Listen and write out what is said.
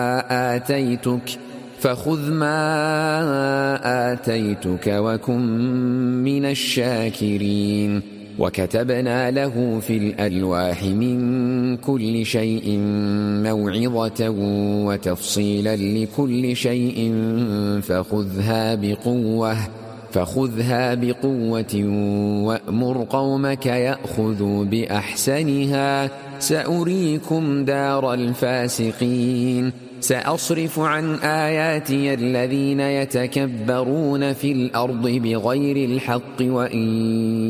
آتيتك فخذ ما آتيتك وكن من الشاكرين وكتبنا له في الألواح من كل شيء موعظة وتفصيلا لكل شيء فخذها بقوة وأمر قومك يأخذوا بأحسنها سأريكم دار الفاسقين سأصرف عن آياتي الذين يتكبرون في الأرض بغير الحق وإن